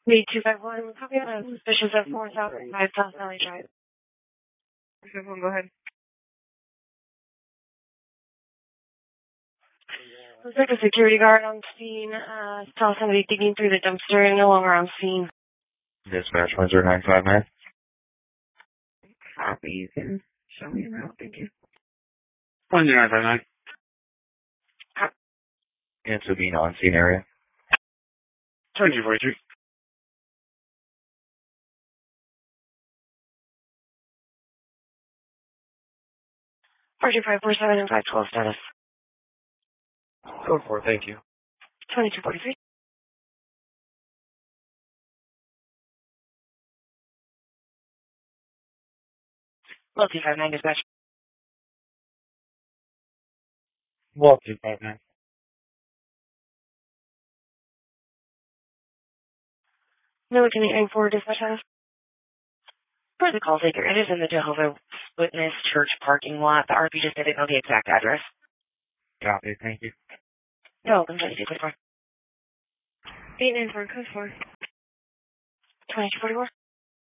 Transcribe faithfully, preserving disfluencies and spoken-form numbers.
Me two five one. Copy of suspicious at four thousand five South Valley Drive. two five one, go ahead. Looks like a security guard on scene. Uh, saw somebody digging through the dumpster and no longer on scene. Dispatch one zero nine five nine. Copy. You can show me around. Thank you. one zero nine five nine. It's a being on scene area. twenty forty-three. four two five four seven and five twelve status. Go for it, thank you. twenty-two forty-three. Well, two five nine dispatch. Well, two five nine. No, can you aim for dispatch status? For the call taker, it is in the Jehovah's Witness Church parking lot. The R P just didn't know the exact address. Copy, thank you. No, I'm trying to do it for. eight nine four, code four. twenty-two forty-four.